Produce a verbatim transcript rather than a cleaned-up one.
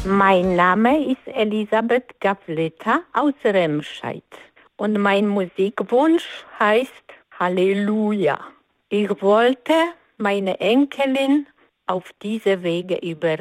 Mein Name ist Elisabeth Gavleta aus Remscheid und mein Musikwunsch heißt Halleluja. Ich wollte meine Enkelin auf diese Wege überreichen.